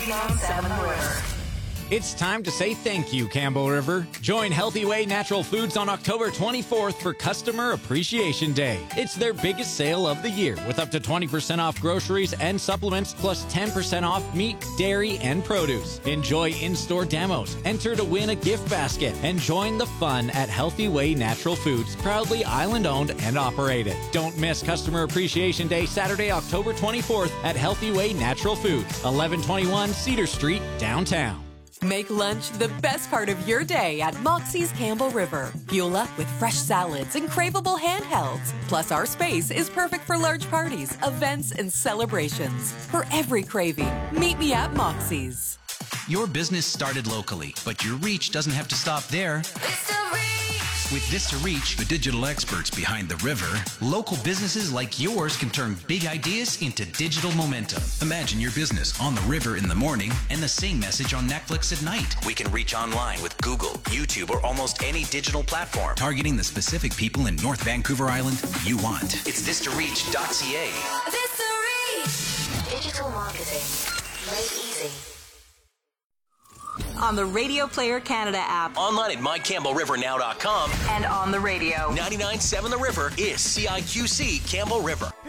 99.7 The River. It's time to say thank you, Campbell River. Join Healthy Way Natural Foods on October 24th for Customer Appreciation Day. It's their biggest sale of the year, with up to 20% off groceries and supplements, plus 10% off meat, dairy, and produce. Enjoy in-store demos, enter to win a gift basket, and join the fun at Healthy Way Natural Foods, proudly island-owned and operated. Don't miss Customer Appreciation Day, Saturday, October 24th at Healthy Way Natural Foods, 1121 Cedar Street, downtown. Make lunch the best part of your day at Moxie's Campbell River. Fuel up with fresh salads and craveable handhelds. Plus, our space is perfect for large parties, events, and celebrations. For every craving, meet me at Moxie's. Your business started locally, but your reach doesn't have to stop there. With Vista Reach, the digital experts behind the river, local businesses like yours can turn big ideas into digital momentum. Imagine your business on the river in the morning and the same message on Netflix at night. We can reach online with Google, YouTube, or almost any digital platform, targeting the specific people in North Vancouver Island you want. It's VistaReach.ca. Vista Reach. Digital marketing made easy. On the Radio Player Canada app. Online at mycampbellrivernow.com. And on the radio. 99.7 The River is CIQC Campbell River.